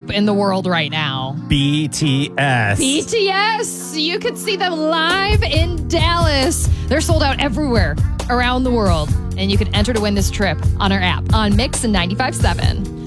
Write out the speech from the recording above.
group in the world right now. BTS. BTS. You could see them live in Dallas. They're sold out everywhere around the world. And you can enter to win this trip on our app on Mix and 95.7.